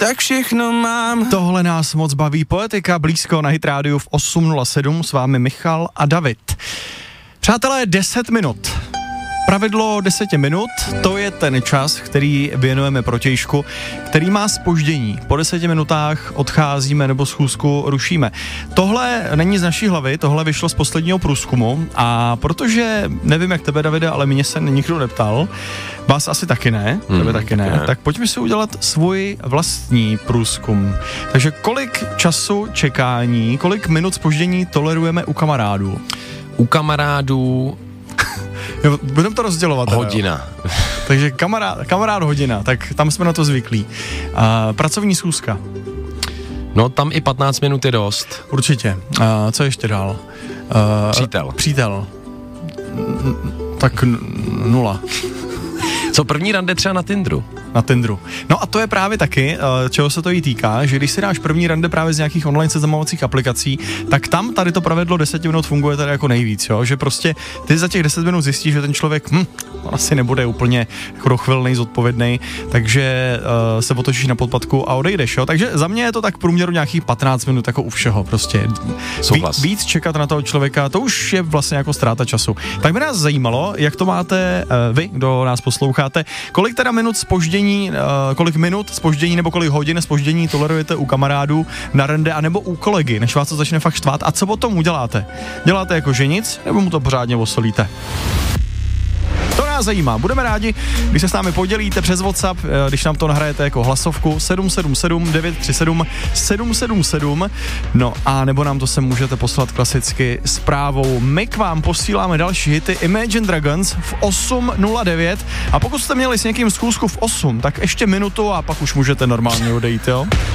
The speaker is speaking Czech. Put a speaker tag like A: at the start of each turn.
A: tak všechno mám.
B: Tohle nás moc baví. Poetika blízko na Hit Rádiu v 8:07, s vámi Michal a David. Přátelé, 10 minut. Pravidlo 10 minut, to je ten čas, který věnujeme protějšku, který má zpoždění. Po 10 minutách odcházíme nebo schůzku rušíme. Tohle není z naší hlavy, tohle vyšlo z posledního průzkumu a protože, nevím jak tebe, Davide, ale mě se nikdo neptal, vás asi taky ne, tebe taky ne, tak pojďme si udělat svůj vlastní průzkum. Takže kolik času čekání, kolik minut zpoždění tolerujeme u kamarádů?
A: U kamarádů...
B: Jo, budeme to rozdělovat.
A: Hodina.
B: Takže kamarád hodina, tak tam jsme na to zvyklí. Pracovní schůzka.
A: No tam i 15 minut je dost.
B: Určitě. Co ještě dál? Přítel. Tak 0.
A: Co první rande třeba na Tinderu?
B: Na Tinderu. No a to je právě taky, čeho se to jí týká, že když si dáš první rande právě z nějakých online seznamovacích aplikací, tak tam tady to pravidlo 10 minut funguje tady jako nejvíc, jo? Že prostě ty za těch 10 minut zjistíš, že ten člověk on asi nebude úplně jako dochvilnej, zodpovědnej, takže se otočíš na podpatku a odejdeš, jo? Takže za mě je to tak průměru nějakých 15 minut jako u všeho, prostě. Víc čekat na toho člověka, to už je vlastně jako ztráta času. Tak by nás zajímalo, jak to máte vy, kdo nás posloucháte, kolik teda minut zpoždění, kolik minut zpoždění nebo kolik hodin zpoždění tolerujete u kamarádů na rande a nebo u kolegy, než vás to začne fakt štvát a co potom uděláte? Děláte jako že nic, nebo mu to pořádně osolíte? To nás zajímá. Budeme rádi, když se s námi podělíte přes WhatsApp, když nám to nahrajete jako hlasovku 777 937 777. No a nebo nám to sem můžete poslat klasicky zprávou. My k vám posíláme další hity Imagine Dragons v 8:09 a pokud jste měli s někým schůzku v 8, tak ještě minutu a pak už můžete normálně odejít, jo?